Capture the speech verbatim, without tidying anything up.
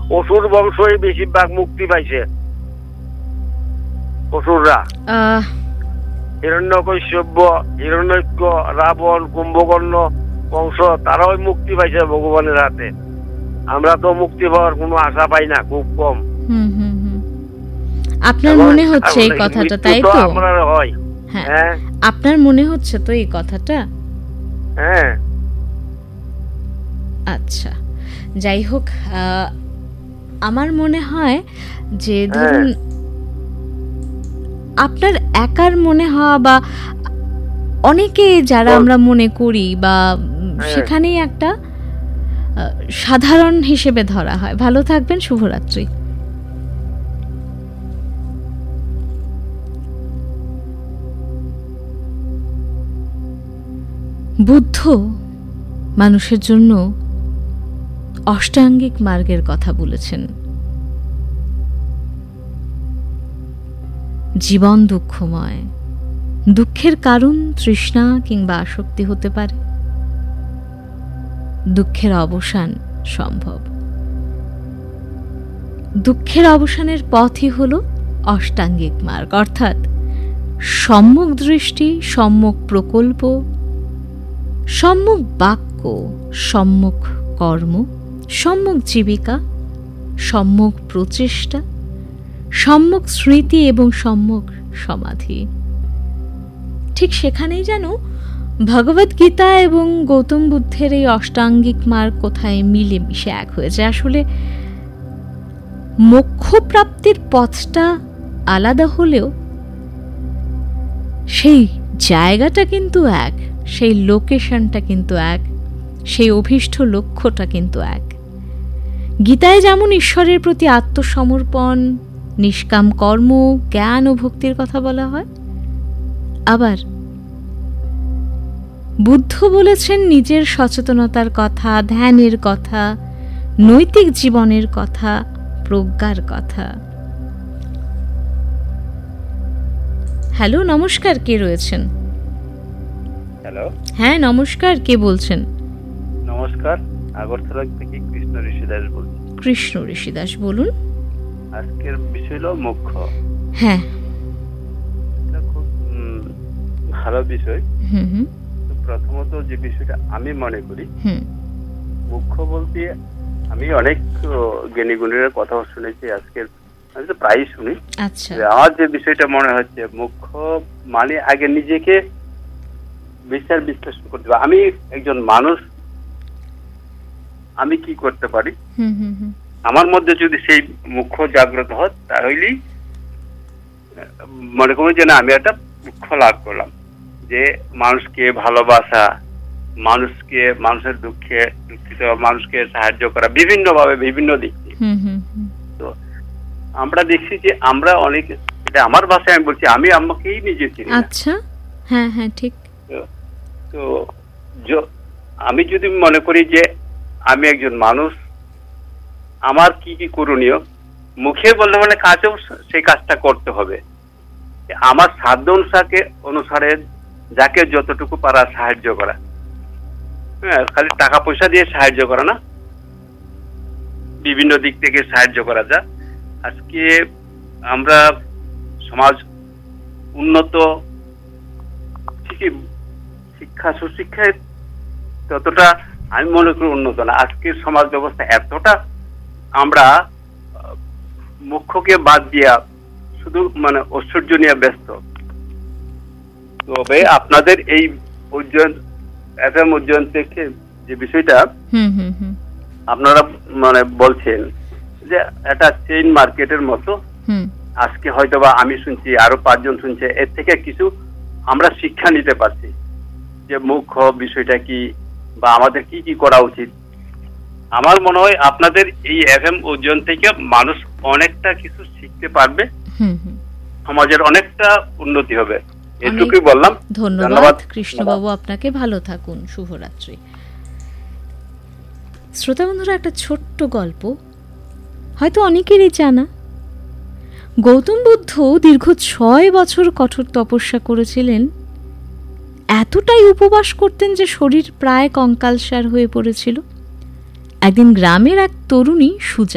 অসুর বংশই বেশিরভাগ মুক্তি পাইছে। অসুররা হিরণ্যকশ্যপ, হিরণ্যক্ষ, রাবণ, কুম্ভকর্ণ বংশ, তারাও মুক্তি পাইছে ভগবানের হাতে। আমরা তো মুক্তি পাওয়ার কোনো আশা পাই না, খুব কম। আপনার মনে হচ্ছে এই কথাটা, তাই তো? হয় হ্যাঁ, আপনার মনে হচ্ছে তো এই কথাটা? হ্যাঁ। আচ্ছা, যাই হোক, আমার মনে হয় যে ধরুন আপনার একার মনে হওয়া বা অনেকে যারা আমরা মনে করি বা সেখানেই একটা সাধারণ হিসেবে ধরা হয়। ভালো থাকবেন, শুভরাত্রি। বুদ্ধ মানুষের জন্য অষ্টাঙ্গিক মার্গের কথা বলেছেন। জীবন দুঃখময়, দুঃখের কারণ তৃষ্ণা কিংবা আসক্তি হতে পারে। দুঃখের অবসান সম্ভব। দুঃখের অবসানের পথই হল অষ্টাঙ্গিক মার্গ, অর্থাৎ সম্যক দৃষ্টি, সম্যক প্রকল্প, সম্যক বাক্য, সম্যক কর্ম, সম্যক জীবিকা, সম্যক প্রচেষ্টা, সম্যক স্মৃতি এবং সম্যক সমাধি। ঠিক সেখানেই যেন ভগবদ গীতা এবং গৌতম বুদ্ধের এই অষ্টাঙ্গিক মার্গ কোথায় মিলে মিশে এক হয়েছে। আসলে মোক্ষ প্রাপ্তির পথটা আলাদা হলেও সেই জায়গাটা কিন্তু এক, সেই লোকেশনটা কিন্তু এক, সেই অভীষ্ট লক্ষ্যটা কিন্তু এক। গীতায় যেমন ঈশ্বরের প্রতি আত্মসমর্পণ, নিষ্কাম কর্ম, জ্ঞান ও ভক্তির কথা বলা হয়, আবার বুদ্ধ বলেছেন নিজের সচেতনতার কথা, ধ্যানের কথা, নৈতিক জীবনের কথা, প্রজ্ঞার কথা। হ্যালো, নমস্কার, কে রয়েছেন? হ্যালো, হ্যাঁ নমস্কার, কে বলছেন? নমস্কার, আগরতলা থেকে কৃষ্ণ ঋষি দাস বলছি। কৃষ্ণ ঋষি দাস, বলুন। আজকের বিষয় হলো মোক্ষ। হ্যাঁ, এটা খুব ভালো বিষয়। হুম হুম। প্রথমত যে বিষয়টা আমি মনে করি, মোক্ষ বলতে আমি অনেক জ্ঞানী গুণীর কথা শুনেছি, আজকের আমি তো প্রায় শুনি। আচ্ছা, আমার যে বিষয়টা মনে হচ্ছে মোক্ষ মানে আগে নিজেকে বিচার বিশ্লেষণ করতে হবে। আমি একজন মানুষ, আমি কি করতে পারি, আমার মধ্যে যদি সেই মুখ্য জাগ্রত হয় তাহলেই মনে করি যে না, আমি একটা মুখ্য লাভ করলাম। যে মানুষকে ভালোবাসা, মানুষকে মানুষের দুঃখে দুঃখিত মানুষকে সাহায্য করা বিভিন্ন ভাবে, বিভিন্ন দিক থেকে। তো আমরা দেখছি যে আমরা অনেক, এটা আমার ভাষায় আমি বলছি, আমি আমাকেই নিজে চিনি। আচ্ছা, হ্যাঁ হ্যাঁ ঠিক। তো আমি যদি মনে করি যে আমি একজন মানুষ, আমার কি কি করণীয়, মুখে বললে মানে কাজেও সেই কাজটা করতে হবে। আমার সাধ্য অনুসারে অনুসারে যাকে যতটুকু পারা সাহায্য করা, হ্যাঁ, খালি টাকা পয়সা দিয়ে সাহায্য করা না, বিভিন্ন দিক থেকে সাহায্য করা যায়। আজকে আমরা সমাজ উন্নত ঠিকই, শিক্ষা সুশিক্ষায় ততটা আমি মনে করি উন্নত না। আজকের সমাজ ব্যবস্থা এতটা আমরা মুখ্যকে বাদ দিয়া শুধু মানে ঐশ্বর্য নিয়ে ব্যস্ত। তবে আপনাদের এই উজ্জয়ন এফএম উজ্জয়ন থেকে যে বিষয়টা আপনারা মানে বলছেন যে এটা চেইন মার্কেটের মতো, আজকে হয়তো বা আমি শুনছি, আরো পাঁচজন শুনছে, এর থেকে কিছু আমরা শিক্ষা নিতে পারছি যে মুখ্য বিষয়টা কি বা আমাদের কি কি করা উচিত। আমার মনে হয় আপনাদের এই এফএম উজ্জয়ন থেকে মানুষ অনেকটা কিছু শিখতে পারবে, সমাজের অনেকটা উন্নতি হবে। এটুকুই বললাম। ধন্যবাদ কৃষ্ণবাবু, আপনাকে। ভালো থাকুন, শুভরাত্রি। শ্রোতা বন্ধুরা, একটা ছোট্ট গল্প হয়তো অনেকেরই জানা। গৌতম বুদ্ধ দীর্ঘ ছয় বছর কঠোর তপস্যা করেছিলেন। এতটাই উপবাস করতেন যে শরীর প্রায় কঙ্কালসার হয়ে পড়েছিল। একদিন গ্রামের এক তরুণী সুজা